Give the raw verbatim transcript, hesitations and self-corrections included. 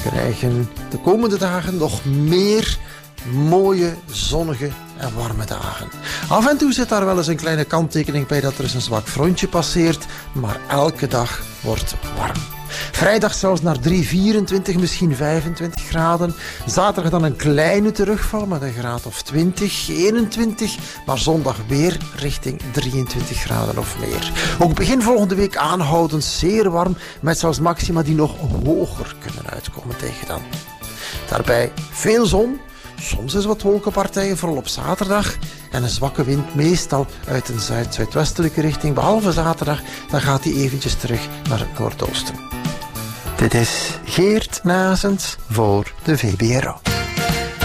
krijgen de komende dagen nog meer mooie, zonnige en warme dagen. Af en toe zit daar wel eens een kleine kanttekening bij dat er eens een zwak frontje passeert, maar elke dag wordt warm. Vrijdag zelfs naar drie, vierentwintig, misschien vijfentwintig graden. Zaterdag dan een kleine terugval met een graad of twintig, eenentwintig. Maar zondag weer richting drieëntwintig graden of meer. Ook begin volgende week aanhoudend zeer warm, met zelfs maxima die nog hoger kunnen uitkomen tegen dan. Daarbij veel zon. Soms is wat wolkenpartijen, vooral op zaterdag. En een zwakke wind, meestal uit een zuid-zuidwestelijke richting. Behalve zaterdag, dan gaat hij eventjes terug naar het noordoosten. Dit is Geert Nazens voor de V B R O.